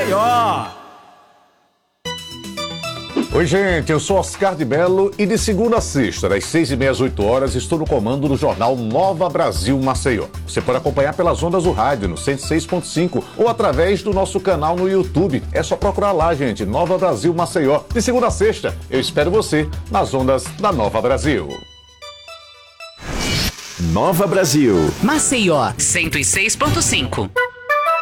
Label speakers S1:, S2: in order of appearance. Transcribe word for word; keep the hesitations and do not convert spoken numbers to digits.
S1: Maceió.
S2: Oi, gente, eu sou Oscar de Mello e de segunda a sexta, das seis e meia às oito horas, estou no comando do jornal Nova Brasil Maceió. Você pode acompanhar pelas ondas do rádio, no cento e seis ponto cinco, ou através do nosso canal no YouTube. É só procurar lá, gente, Nova Brasil Maceió. De segunda a sexta, eu espero você nas ondas da Nova Brasil.
S3: Nova Brasil.
S4: Maceió, cento e seis ponto cinco.